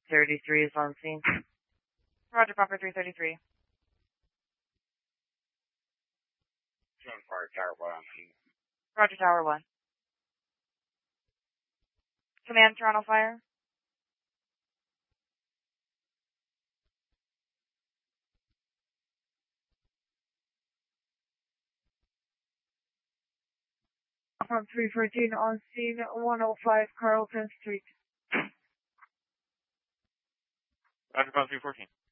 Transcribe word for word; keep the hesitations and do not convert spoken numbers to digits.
thirty-three is on scene. Roger, Papa three thirty-three. Seven Fire Tower one on scene. Roger, Tower one. Command, Toronto Fire. From three fourteen on scene, one oh five Carlton Street. Roger, Papa three fourteen.